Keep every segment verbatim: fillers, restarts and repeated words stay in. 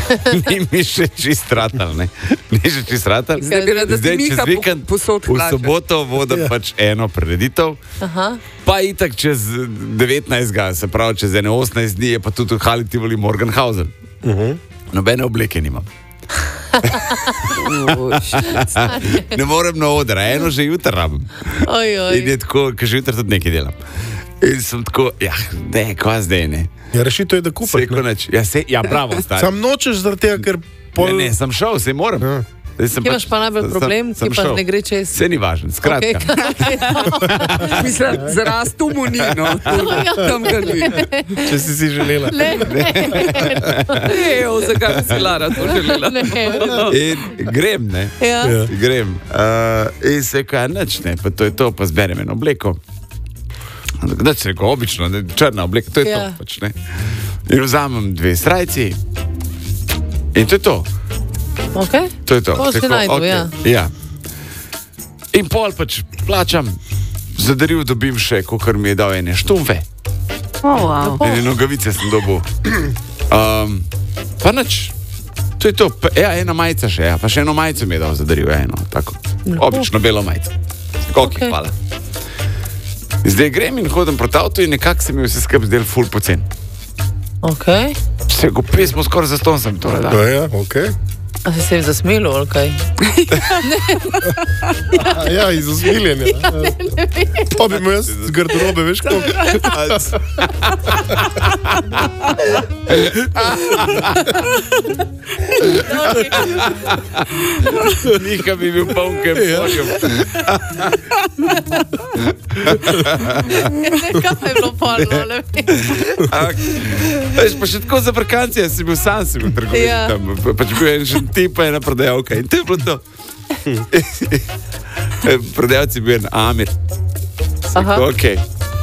Ni mi še čist ratal, ne. Ni še čist ratal. Zdaj bi rada, da Zdaj, si Miha čez vikend, po- posod v hlače. soboto vodim Ja. pač eno prireditev, Aha. pa itak čez devetnajstega, se pravi čez ene osemnajst dni je pa tudi v Hali Tivoli Morgenhausen. Uh-huh. Nobene obleke nimam. Oh, Ne morem na oder, eno že jutro rabim. Oj, oj. In je tako, ker že jutro tudi nekaj delam. In sem tako, ja, ne, kva zdaj ne. Ja, rešitev je, da kupaš. Seko nič. Ja, se, ja, bravo, stari. Sam nočeš zaradi tega, ker pol... Ne, ne, sem šel, se moram. Ja. Kje imaš pa najbolj problem, ki pa ne gre čez? Vse ni važno, skratka. Okay. Mislim, zaraz tu mu ni, no. Tam ga ni. Če si si želela. Ne, ne. Ejo, zakaj bi si Lara to želela? In grem, ne. Ja. Ja. Grem. Uh, in se kaj nič, ne, pa to je to, pa zberem eno obleko. Da se reko, obično, ne, črna obleka, to je Ja. to, pač, ne. In vzamem dve srajci in to je to. Okay. To je to. To si Tako, najdu, okej, ja. ja. In pol pač plačam, za daril dobim še, kakor mi je dal ene štumfe. Oh, wow. Ene nogavice sem dobil. Um, pa nič. To je to. Pa, ja, ena majica še, ja. Pa še eno majico mi je dal za daril, ja, eno, tako. Obično belo majico. Koliko, Okay. hvala. Zdaj grem in hodim proti avtu in nekako se mi je vse skupaj zdel ful pocen. Okay. Vse go pismo skoraj za ston sem tole To dal. je, okej. A si se jim zasmilil, ali kaj? A ja, iz usmiljenja. Pa bi mu jaz z garderobe, veš koliko. Miha bi bil polkem polkem. Kaj je bilo polno, ne vem. Veš, pa še tako za brkancije, si bil sam, si bil trgovin Ja. tam. Pač bil en že tip, pa ena prodajalka. In to je bilo to. Prodajalci je bil en Amir. Aha. Okay.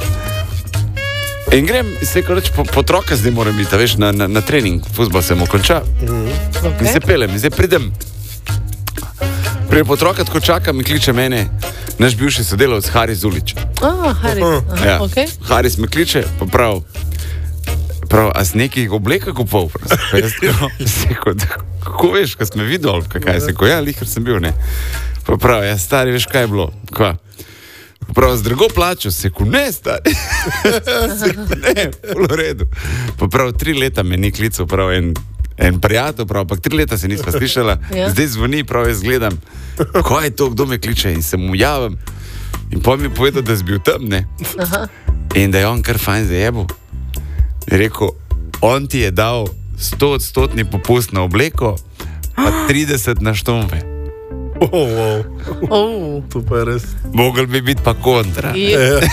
In grem, se ko reč, po, po otroka zdaj moram biti, a veš, na, na, na trening, fuzbol sem okončal. In se Okay. pelem, in zdaj pridem, pridem po otroka, tako čakam in kliče mene naš bivši sodelavec Haris Zulič. Ah, Haris. Aha, Ja. okay. Haris me kliče, pa prav, prav, a si nekih obleka kupal? Pa jaz tako, seko, kako veš, kaj smo videli, kaj se ko, ja, lihar sem bil, ne. Pa prav, ja, stari, veš, kaj je bilo, kva? Prav, z drago plačo, seko, ne, stari. Seko, ne, v redu. Pa prav, tri leta me ni klical, prav, en, en prijatelj, prav, pa tri leta se nisva slišala, Ja. zdaj zvoni, prav, jaz gledam, kaj je to, kdo me kliče in se mu javim. In potem mi je povedal, da si bil tam, ne. Aha. In da je on kar fajn zajebil. Je rekel, on ti je dal sto odstotni popust na obleko, pa trideset na štumfe. Oh, wow. Oh. To pa je res. Mogel bi biti pa kontra. Je.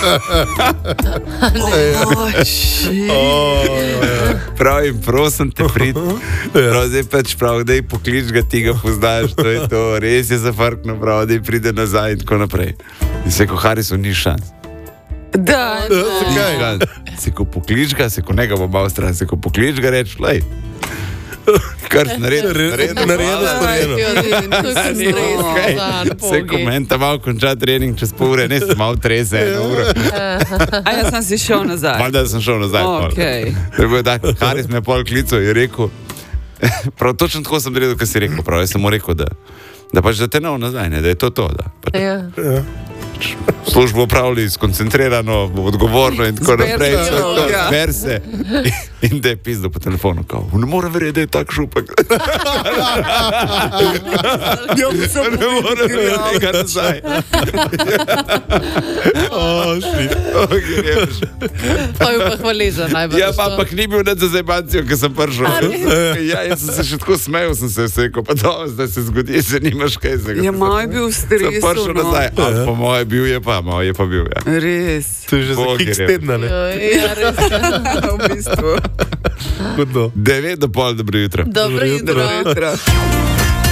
Oh, Prav in prosim te prid. Prav zdaj pač prav, da je poklič ga, ti ga poznaš, to je to, res je zafrkno, prav, da je pride nazaj in tako naprej. In se ko Harisu ni šans. Da, Ni šans. Se ko poklič ga, se ko njega bo malo stran, se ko poklič ga reč, lej. Kar si naredil, naredil, Narejeno, storjeno. Se ko meni tam malo konča trening čez pol ure, ne sem malo trese eno uro. a jaz sem si šel nazaj. Valjda sem šel nazaj. pol. Okej. To je bilo tako, Haris me je pol klical in je rekel, prav točno tako sem naredil, kar si rekel, prav, jaz sem mu rekel, da, da pač da te nov nazaj, ne, da je to to, da pač Ja. službo upravljali skoncentrirano, odgovorno in tako Zber naprej, se, to je to, ja. zber se. In da je pisal po telefonu, kao, ne morem verjeti, da je tak šupek. Ne morem verjeti, kar nazaj. Oh, shit. Pa je pa hvaležen najbolj. Ja, pa ampak ni bil nič za zajbancijo, ker sem prišel. Ja, jaz sem se še tako smejal, sem se vse rekel, pa dobro, zdaj se zgodi, se nimaš kaj se Ja, malo je bil v stresu, Sem prišel no. nazaj, a po moje bil je pa, moje je pa bil, ja. Res. To je že za Bog je kiks rekel. tedna, ne? Ja, res. V bistvu. Hudo. Devet do pol, dobro jutro. Dobro jutro. Dobro jutro.